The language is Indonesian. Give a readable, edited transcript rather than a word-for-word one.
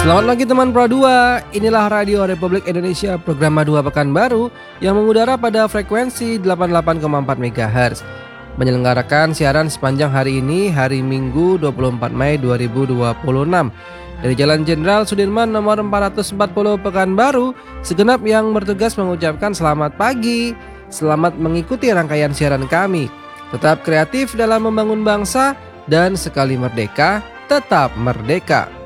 Selamat pagi teman Pro 2, inilah Radio Republik Indonesia program Madua Pekanbaru yang mengudara pada frekuensi 88,4 MHz. Menyelenggarakan siaran sepanjang hari ini, hari Minggu 24 Mei 2026. Dari Jalan Jenderal Sudirman nomor 440 Pekanbaru, segenap yang bertugas mengucapkan selamat pagi. Selamat mengikuti rangkaian siaran kami. Tetap kreatif dalam membangun bangsa dan sekali merdeka, tetap merdeka.